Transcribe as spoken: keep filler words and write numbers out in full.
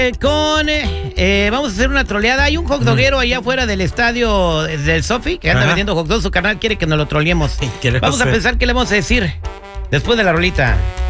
Eh, con, eh, eh, vamos a hacer una troleada. Hay un hot doguero allá afuera del estadio del Sofi que anda Ajá. vendiendo hot dogs. Su canal quiere que nos lo troleemos. Queremos Vamos a ver. pensar qué le vamos a decir después de la rolita.